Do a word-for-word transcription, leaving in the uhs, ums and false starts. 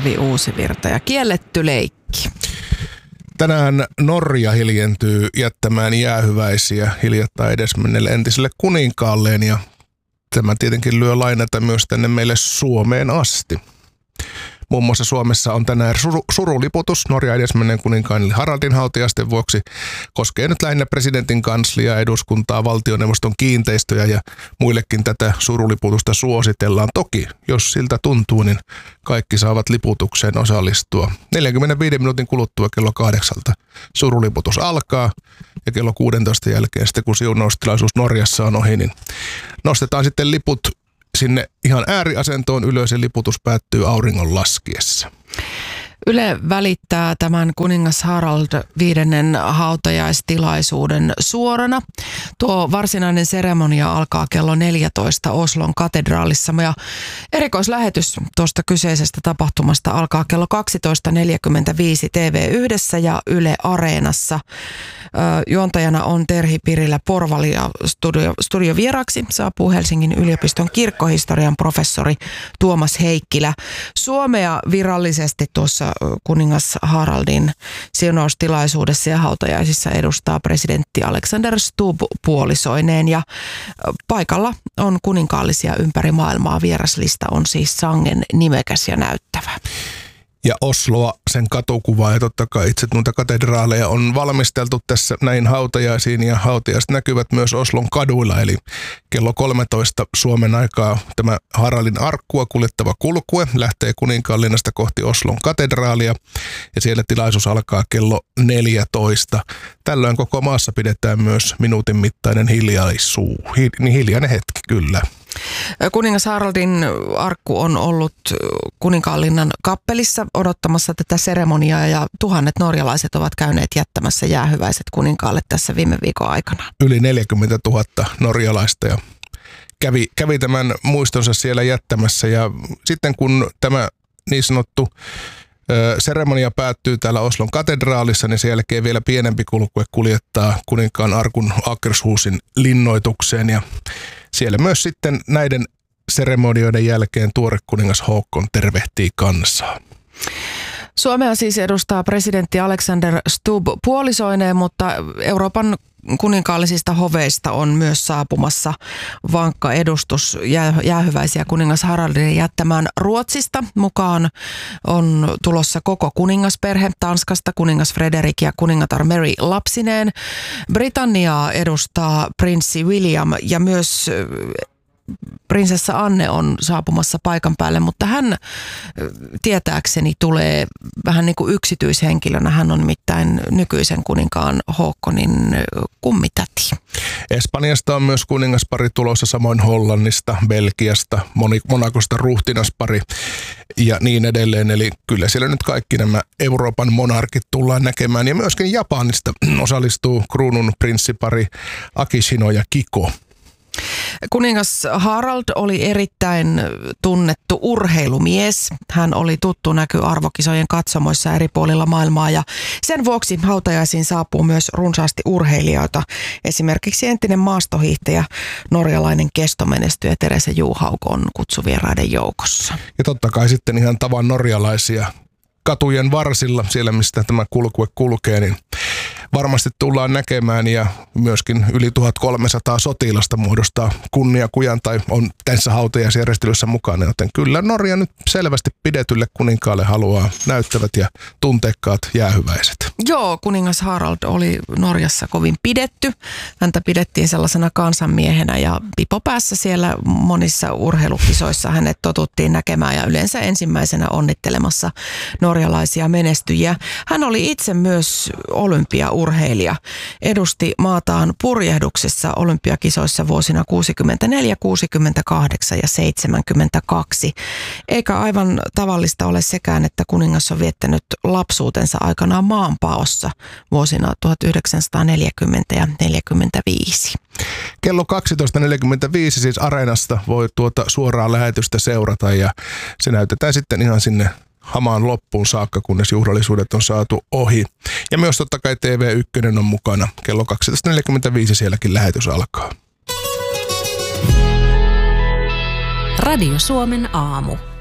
Savi Uusivirta ja Kielletty leikki. Tänään Norja hiljentyy jättämään jäähyväisiä hiljattain edesmenneelle entiselle kuninkaalleen ja tämä tietenkin lyö lainata myös tänne meille Suomeen asti. Muun muassa Suomessa on tänään suru, suruliputus Norja edesmenneen kuninkaan Haraldin hautajaisten vuoksi. Koskee nyt lähinnä presidentin kansliaa, eduskuntaa, valtioneuvoston kiinteistöjä ja muillekin tätä suruliputusta suositellaan. Toki, jos siltä tuntuu, niin kaikki saavat liputukseen osallistua. neljänkymmenenviiden minuutin kuluttua kello kahdeksalta suruliputus alkaa ja kello kuusitoista jälkeen sitten kun siunaustilaisuus Norjassa on ohi, niin nostetaan sitten liput sinne ihan ääriasentoon ylös ja liputus päättyy auringon laskiessa. Yle välittää tämän kuningas Harald viidennen hautajaistilaisuuden suorana. Tuo varsinainen seremonia alkaa kello neljätoista Oslon katedraalissa ja erikoislähetys tuosta kyseisestä tapahtumasta alkaa kello kaksitoista neljäkymmentäviisi T V yhdessä ja Yle Areenassa. Juontajana on Terhi Pirilä Porvali ja studio, studiovieraksi saapuu Helsingin yliopiston kirkkohistorian professori Tuomas Heikkilä. Suomea virallisesti tuossa kuningas Haraldin siunaustilaisuudessa ja hautajaisissa edustaa presidentti Alexander Stubb puolisoineen ja paikalla on kuninkaallisia ympäri maailmaa. Vieraslista on siis sangen nimekäs ja näyttävä. Ja Osloa, sen katukuvaa ja totta kai itse noita katedraaleja on valmisteltu tässä näin hautajaisiin ja hautajaiset näkyvät myös Oslon kaduilla. Eli kello kolmetoista Suomen aikaa tämä Haraldin arkkua kuljettava kulkue lähtee Kuninkaanlinnasta kohti Oslon katedraalia ja siellä tilaisuus alkaa kello neljätoista. Tällöin koko maassa pidetään myös minuutin mittainen hiljaisuu, hi, niin hiljainen hetki kyllä. Kuningas Haraldin arkku on ollut Kuninkaanlinnan kappelissa odottamassa tätä seremoniaa ja tuhannet norjalaiset ovat käyneet jättämässä jäähyväiset kuninkaalle tässä viime viikon aikana. Yli neljäkymmentätuhatta norjalaista ja kävi, kävi tämän muistonsa siellä jättämässä ja sitten kun tämä niin sanottu seremonia päättyy täällä Oslon katedraalissa, niin sen jälkeen vielä pienempi kulkue kuljettaa kuninkaan arkun Akershusin linnoitukseen ja siellä myös sitten näiden seremonioiden jälkeen tuore kuningas Haakon tervehtii kansaa. Suomea siis edustaa presidentti Alexander Stubb puolisoineen, mutta Euroopan kuninkaallisista hoveista on myös saapumassa vankka edustus jäähyväisiä kuningas Haraldin jättämään Ruotsista. Mukaan on tulossa koko kuningasperhe Tanskasta, kuningas Frederik ja kuningatar Mary lapsineen. Britanniaa edustaa prinssi William ja myös prinsessa Anne on saapumassa paikan päälle, mutta hän tietääkseni tulee vähän niin kuin yksityishenkilönä. Hän on nimittäin nykyisen kuninkaan Haakonin kummitäti. Espanjasta on myös kuningaspari tulossa, samoin Hollannista, Belgiasta, Monakosta ruhtinaspari ja niin edelleen. Eli kyllä siellä nyt kaikki nämä Euroopan monarkit tullaan näkemään ja myöskin Japanista osallistuu kruunun prinssipari Akishino ja Kiko. Kuningas Harald oli erittäin tunnettu urheilumies. Hän oli tuttu näky arvokisojen katsomoissa eri puolilla maailmaa ja sen vuoksi hautajaisiin saapuu myös runsaasti urheilijoita. Esimerkiksi entinen maastohiihtäjä, norjalainen kestomenestyjä Teresa Johaug on kutsuvieraiden joukossa. Ja totta kai sitten ihan tavan norjalaisia katujen varsilla, siellä mistä tämä kulkue kulkee, niin varmasti tullaan näkemään ja myöskin yli tuhatkolmesataa sotilasta muodostaa kunniakujan tai on tässä hautajaisjärjestelyssä mukana, joten kyllä Norja nyt selvästi pidetylle kuninkaalle haluaa näyttävät ja tunteikkaat jäähyväiset. Joo, kuningas Harald oli Norjassa kovin pidetty. Häntä pidettiin sellaisena kansanmiehenä ja pipo päässä siellä monissa urheilukisoissa hänet totuttiin näkemään ja yleensä ensimmäisenä onnittelemassa norjalaisia menestyjiä. Hän oli itse myös olympiaurheilija. Edusti maataan purjehduksessa olympiakisoissa vuosina kuusikymmentäneljä, kuusikymmentäkahdeksan ja seitsemänkymmentäkaksi. Eikä aivan tavallista ole sekään, että kuningas on viettänyt lapsuutensa aikanaan maanpaossa vuosina tuhatyhdeksänsataaneljäkymmentä ja neljäkymmentäviisi. Kello kaksitoista neljäkymmentäviisi siis Areenasta voi tuota suoraa lähetystä seurata ja se näytetään sitten ihan sinne hamaan loppuun saakka, kunnes juhlallisuudet on saatu ohi. Ja myös totta kai T V yksi on mukana. Kello kaksitoista neljäkymmentäviisi sielläkin lähetys alkaa. Radio Suomen aamu.